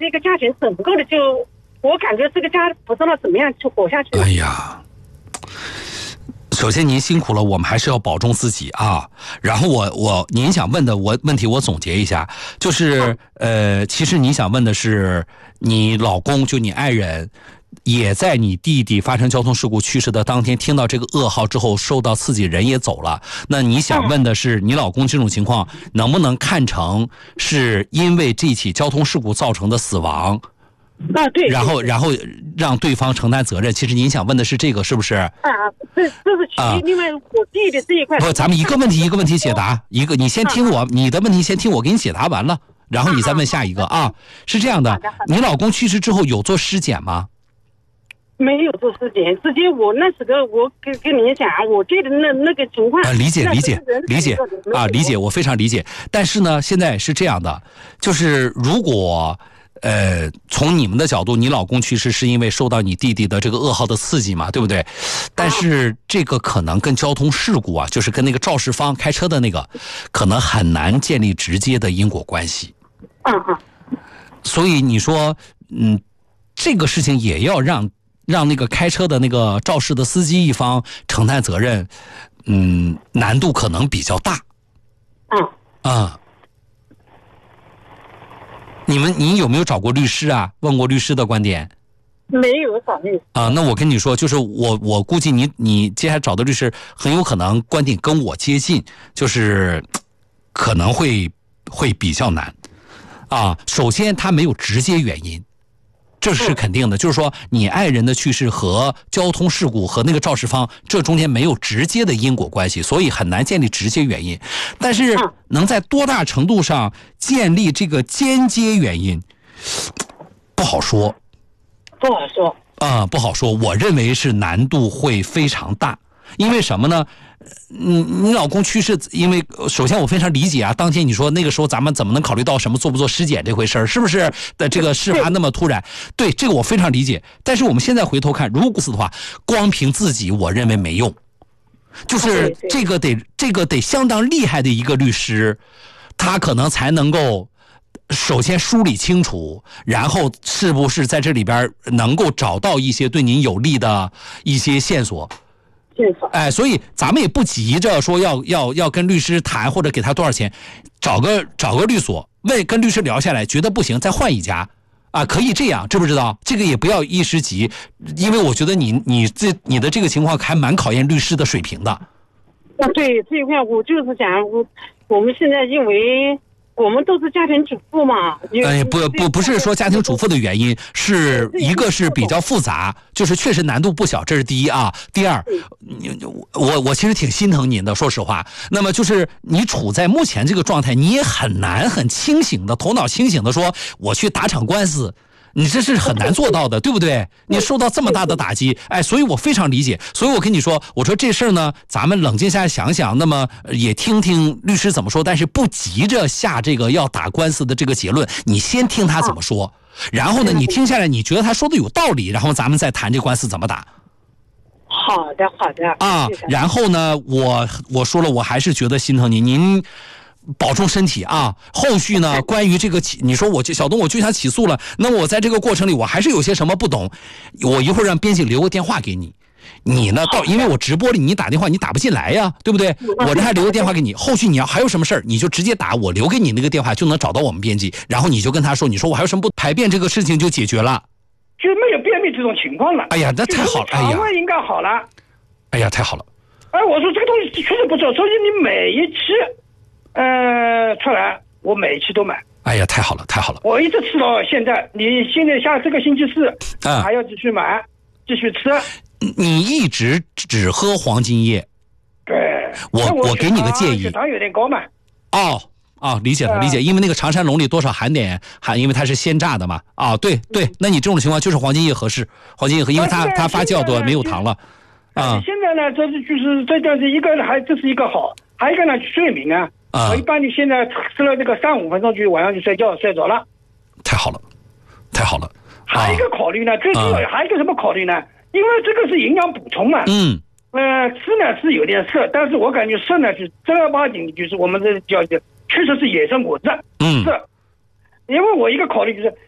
这个家庭整个的我感觉这个家不知道怎么样去活下去。 哎呀，首先您辛苦了，我们还是要保重自己啊。然后您想问的问题我总结一下，就是其实你想问的是，你老公就你爱人，也在你弟弟发生交通事故去世的当天听到这个噩耗之后受到刺激，人也走了。那你想问的是，你老公这种情况能不能看成是因为这起交通事故造成的死亡？ 对， 然后让对方承担责任。其实您想问的是这个，是不是？ 这是其一。另外，我弟弟这一块， 不，咱们一个问题一个问题解答。你先听我，你的问题先听我给你解答完了，然后你再问下一个啊。是这样的，你老公去世之后有做尸检吗？ 没有做尸检，直接我那时候我跟你讲，我记得那个情况。 理解啊，理解，我非常理解。但是呢，现在是这样的，就是如果。从你们的角度，你老公去世是因为受到你弟弟的这个噩耗的刺激嘛，对不对？但是这个可能跟交通事故啊，就是跟那个肇事方开车的那个，可能很难建立直接的因果关系。所以你说，这个事情也要让那个开车的那个肇事的司机一方承担责任，难度可能比较大。你有没有找过律师啊？问过律师的观点？ 没有找律师啊。那我跟你说，就是我估计你接下来找的律师很有可能观点跟我接近，就是可能会比较难啊。首先，他没有直接原因，这是肯定的。就是说，你爱人的去世和交通事故和那个肇事方，这中间没有直接的因果关系，所以很难建立直接原因。但是能在多大程度上建立这个间接原因，不好说。不好说。我认为是难度会非常大。因为什么呢？你老公去世，因为首先我非常理解啊，当天你说那个时候咱们怎么能考虑到什么做不做尸检这回事儿，是不是的？这个事发那么突然，对这个我非常理解。但是我们现在回头看，如果是的话，光凭自己，我认为没用。就是这个得相当厉害的一个律师，他可能才能够首先梳理清楚，然后是不是在这里边能够找到一些对您有利的一些线索。所以咱们也不急着说要跟律师谈或者给他多少钱，找个律所跟律师聊下来，觉得不行再换一家啊，可以这样，知不知道？这个也不要一时急，因为我觉得你的这个情况还蛮考验律师的水平的。 对这一块，我就是讲我们现在因为。我们都是家庭主妇嘛。 不是说家庭主妇的原因，是一个是比较复杂，就是确实难度不小，这是第一啊。第二，我其实挺心疼您的，说实话。那么就是你处在目前这个状态，你也很难很清醒的头脑清醒的说我去打场官司。你这是很难做到的，对不对？你受到这么大的打击，所以我非常理解。所以我跟你说，我说这事儿呢，咱们冷静下来想想，那么也听听律师怎么说，但是不急着下这个要打官司的这个结论，你先听他怎么说，然后呢，你听下来你觉得他说的有道理，然后咱们再谈这官司怎么打。 好的然后呢，我说了，我还是觉得心疼您保重身体啊！后续呢？关于这个你说小东我就想起诉了，那么我在这个过程里我还是有些什么不懂，我一会儿让编辑留个电话给你，你呢因为我直播里你打电话你打不进来呀，对不对？我这还留个电话给你，后续你还有什么事儿你就直接打，我留给你那个电话就能找到我们编辑，然后你就跟他说，你说我还有什么不排便，这个事情就解决了， 就没有便秘这种情况了。 哎呀，那太好了， 肠胃应该好了。 哎呀，太好了。 我说这个东西确实不错，所以你每一期出来我每一期都买。 哎呀，太好了太好了， 我一直吃到现在。你现在下这个星期四还要继续买继续吃。 你一直只喝黄金叶？ 对， 我给你个建议， 血糖有点高嘛。 理解了理解，因为那个长山龙里多少因为它是鲜榨的嘛。对，那你这种情况就是黄金叶合适，黄金叶合，因为它发酵多没有糖了。 现在呢，这是一个这是一个好，还有一个呢睡眠啊。我一般你现在吃了这个3-5分钟就晚上就睡着了。太好了。还有一个考虑呢，最重要还有一个什么考虑呢？因为这个是营养补充嘛。吃呢是有点涩，但是我感觉涩呢是正儿八经就是我们这叫确实是野生果子。是，因为我一个考虑就是